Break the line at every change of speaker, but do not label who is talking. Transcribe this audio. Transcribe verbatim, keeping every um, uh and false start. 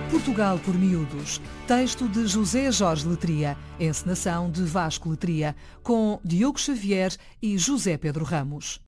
Portugal por miúdos. Texto de José Jorge Letria. Encenação de Vasco Letria. Com Diogo Xavier e José Pedro Ramos.